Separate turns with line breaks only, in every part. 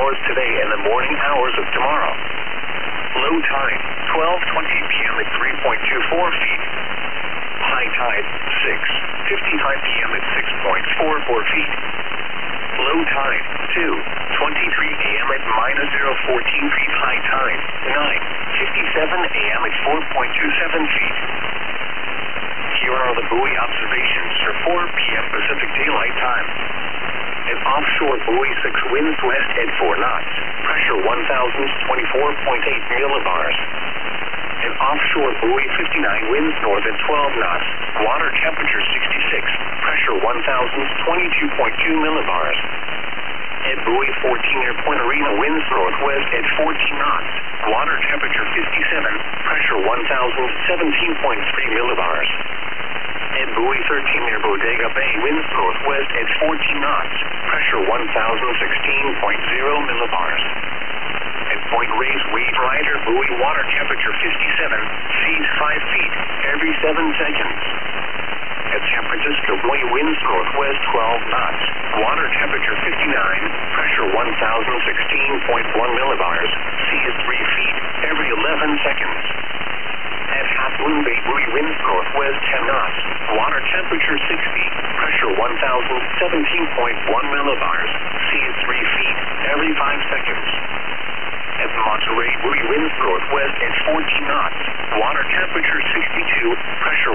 hours today and the morning hours of tomorrow. Low tide, 12:20 p.m. at 3.24 feet. High tide, 6:55 p.m. at 6.44 feet. Low tide, 2:23 a.m. at -0.14 feet. High tide, 9:57 a.m. at 4.27 feet. Here are the buoy observations for 4 p.m. Pacific Daylight Time. An offshore buoy 6 winds west at 4 knots. Pressure 1,024.8 millibars. An offshore buoy 59 winds north at 12 knots. Water temperature 66. Pressure 1,022.2 millibars. At buoy 14 near Point Arena winds northwest at 14 knots. Water temperature 57. Pressure 1,017.3 millibars. At buoy 13 near Bodega Bay winds northwest at 14 knots. Pressure 1,016.0 millibars. At Point Reyes Wave Rider buoy water temperature 57, seas 5 feet every 7 seconds. At San Francisco buoy winds northwest 12 knots. Water temperature 59, pressure 1,016.1 millibars, seas 3 feet every 11 seconds. At Half Moon Bay buoy winds northwest 10 knots. Water temperature 60, pressure 1,017.1 millibars, seas 3 feet every 5 seconds. At Monterey buoy winds northwest at 14 knots. Water temperature 62, pressure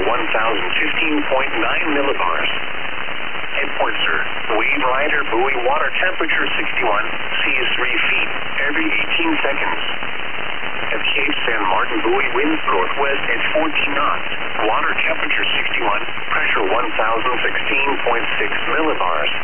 1,015.9 millibars. At Point Sur, Wave Rider buoy water temperature 61, seas 3 feet every 18 seconds. At Cape San Martin buoy winds northwest at 14 knots. Water temperature 61, pressure 1,016.6 millibars.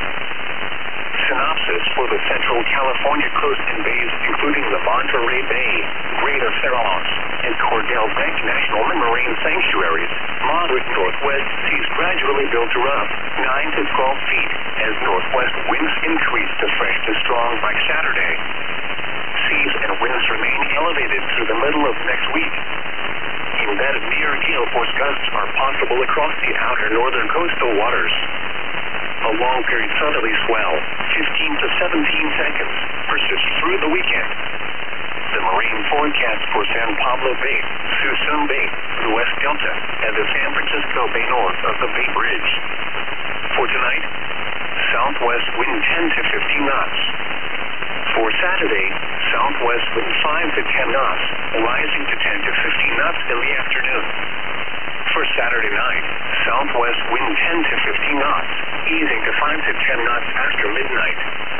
Synopsis for the Central California coast and bays, including the Monterey Bay, Greater Farallones, and Cordell Bank National Marine Sanctuaries. Moderate northwest seas gradually build to rough, 9 to 12 feet, as northwest winds increase to fresh to strong by Saturday. Seas and winds remain elevated through the middle of next week. Embedded near gale force gusts are possible across the outer northern coastal waters. A long-period southerly swell, 15 to 17 seconds, persists through the weekend. The marine forecast for San Pablo Bay, Suisun Bay, the West Delta, and the San Francisco Bay north of the Bay Bridge. For tonight, southwest wind 10 to 15 knots. For Saturday, southwest wind 5 to 10 knots, rising to 10 to 15 knots in the afternoon. For Saturday night, southwest wind 10 to 15 knots, easing to 5 to 10 knots after midnight.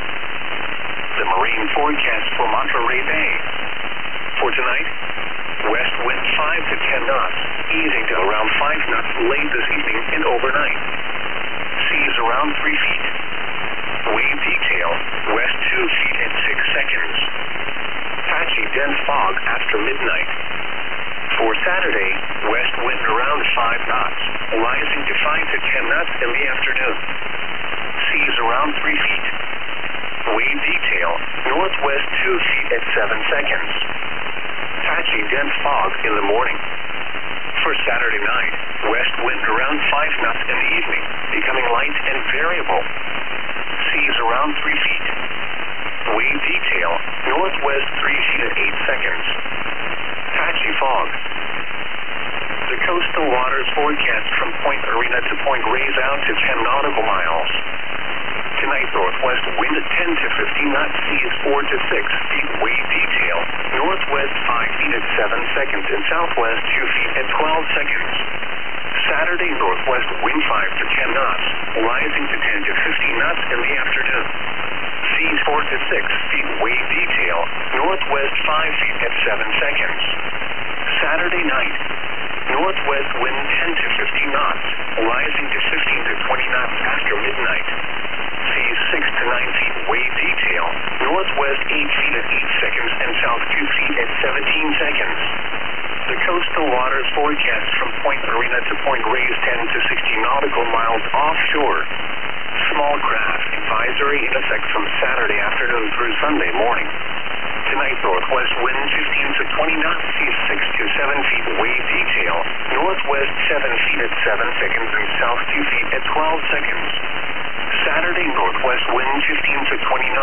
The marine forecast for Monterey Bay. For tonight, west wind 5 to 10 knots, easing to around 5 knots late this evening and overnight. Seas around 3 feet. Wave detail, west 2 feet at 6 seconds. Patchy dense fog after midnight. For Saturday, west wind around 5 knots, rising to 5 to 10 knots in the afternoon. Seas around 3 feet. Wave detail, northwest 2 feet at 7 seconds. Patchy dense fog in the morning. For Saturday night, west wind around 5 knots in the evening, becoming light and variable. Seas around 3 feet. Wave detail, northwest 3 feet at 8 seconds. Patchy fog. The coastal waters forecast from Point Arena to Point Reyes out to 10 nautical miles. Tonight, northwest wind 10 to 15 knots, seas 4 to 6 feet. Wave detail, northwest 5 feet at 7 seconds and southwest 2 feet at 12 seconds. Saturday, northwest wind 5 to 10 knots, rising to 10 to 15 knots in the afternoon. Seas 4 to 6 feet. Wave detail, northwest 5 feet at 7 seconds. Saturday night, northwest wind 10 to 15 knots, rising to 15 to 20 knots after midnight. Seas 6 to 9 feet. Wave detail, northwest 8 feet at 8 seconds and south 2 feet at 17 seconds. The coastal waters forecast from Point Arena to Point Reyes 10 to 60 nautical miles offshore. Small craft advisory in effect from Saturday afternoon through Sunday morning. Tonight, northwest wind 15 to 20 knots, seas 6 to 7 feet. Wave detail, northwest 7 feet at 7 seconds and south 2 feet at 12 seconds. Saturday, northwest wind 15 to 20 knots.